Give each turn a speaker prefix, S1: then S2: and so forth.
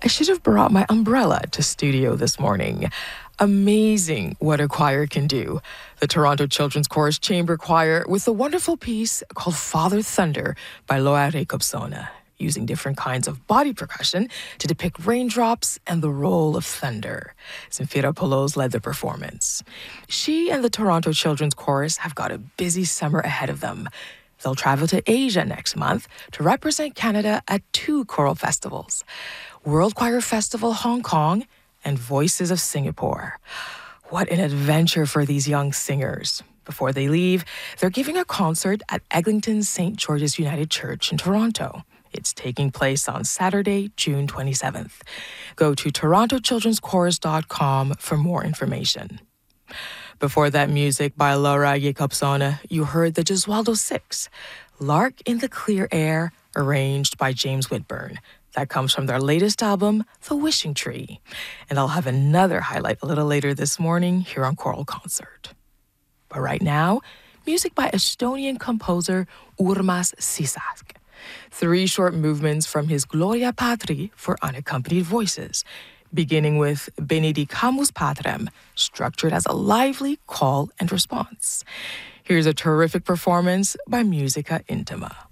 S1: I should have brought my umbrella to studio this morning. Amazing what a choir can do. The Toronto Children's Chorus Chamber Choir with the wonderful piece called Father Thunder by Laura Jacobsona, using different kinds of body percussion to depict raindrops and the roll of thunder. Zenfira Peloz led the performance. She and the Toronto Children's Chorus have got a busy summer ahead of them. They'll travel to Asia next month to represent Canada at 2 choral festivals, World Choir Festival Hong Kong and Voices of Singapore. What an adventure for these young singers. Before they leave, they're giving a concert at Eglinton's St. George's United Church in Toronto. It's taking place on Saturday, June 27th. Go to torontochildrenschorus.com for more information. Before that music by Laura Jacobsona, you heard the Gesualdo Six, Lark in the Clear Air, arranged by James Whitburn. That comes from their latest album, The Wishing Tree. And I'll have another highlight a little later this morning here on Choral Concert. But right now, music by Estonian composer Urmas Sisak. 3 short movements from his Gloria Patri for unaccompanied voices, beginning with Benedicamus Patrem, structured as a lively call and response. Here's a terrific performance by Musica Intima.